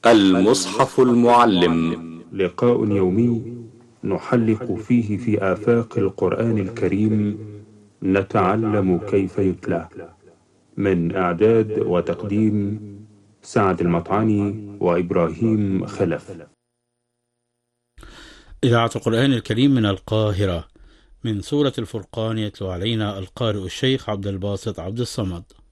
المصحف المعلم، لقاء يومي نحلق فيه في آفاق القرآن الكريم، نتعلم كيف يتلى. من إعداد وتقديم سعد المطعني وإبراهيم خلف. إذاعة القرآن الكريم من القاهرة، من سورة الفرقان، يتلو علينا القارئ الشيخ عبد الباسط عبد الصمد.